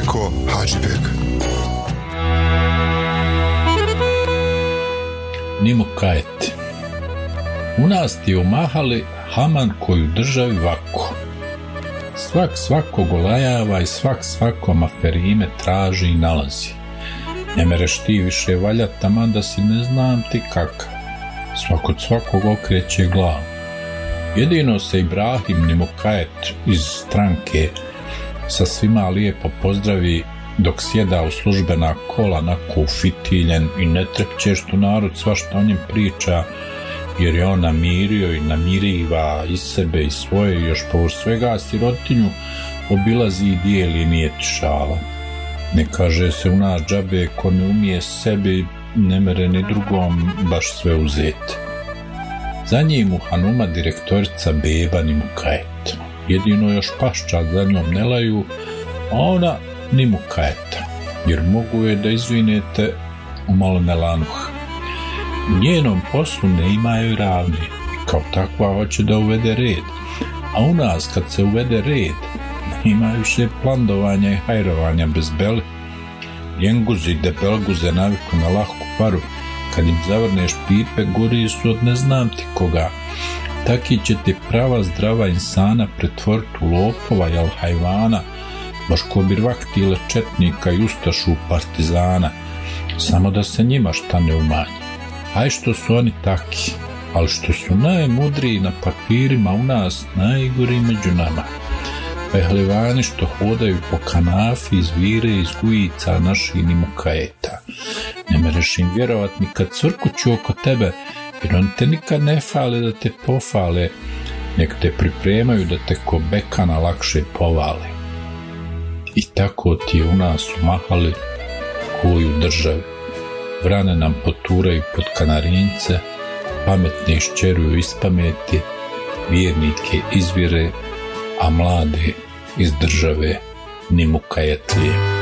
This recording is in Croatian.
rekao Hadžibek. Nimo kajeti. U nas ti u mahali haman koju državi vako. Svak svakog olajava i svak svakom aferime traži i nalazi. Ne mereš ti više valjat, taman da si ne znam ti kakav. Svak od svakog okreće glavu. Jedino se Ibrahim Nimokajet iz stranke sa svima lijepo pozdravi dok sjeda u službena kola nako ufitiljen i ne trepće što narod svašta o njem priča, jer je on namirio i namiriva i sebe i svoje i još povr svega sirotinju obilazi i dijeli, nije ti šala. Ne kaže se u nas džabe ko ne umije sebi, ne mere ni drugom baš sve uzeti. Za njim u Hanuma direktorica beba Nimukajet. Jedino još paščak za njom ne laju, a ona Nimukajeta, jer mogu je da izvinete u malo nelanuh. U njenom poslu ne imaju ravni i kao takva hoće da uvede red. A u nas kad se uvede red, ne ima više plandovanja i hajrovanja bez beli. Ljenguzi i debelguze naviku na lahku paru, kad im zavrneš pipe, gori su od ne znam ti koga. Taki će ti prava zdrava insana pretvoriti u lopova jel hajvana, baš ko birvaktile četnika i ustašu partizana, samo da se njima šta ne umanji. Aj što su oni taki, ali što su najmudriji na papirima u nas, najgori među nama. Pehlivani što hodaju po kanafi, izvire iz gujica naših Nimukajeta. Ne mereš im vjerovat ni kad cvrkuću oko tebe, jer oni te nikad ne fale da te pofale, nek te pripremaju da te ko bekana lakše povale. I tako ti je u nas umahali koju državi. Vrane nam poturaju pod kanarince, pametne iščeruju iz pameti, vjernike izvire, a mlade iz države Nimukajetlije.